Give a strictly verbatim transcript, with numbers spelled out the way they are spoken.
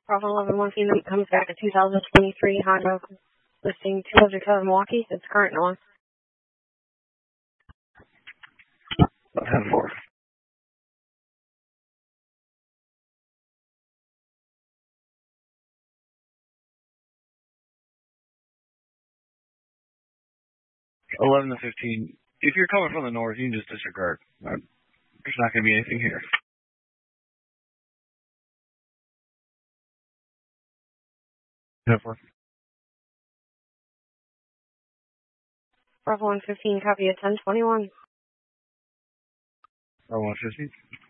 Bravo eleven one Phoenix comes back a two thousand twenty-three Honda listing two subjects out of Milwaukee. It's current north. ten four. eleven to fifteen. If you're coming from the north, you can just disregard. There's not going to be anything here. ten four. Bravo one fifteen, copy at ten twenty-one. Bravo one fifteen.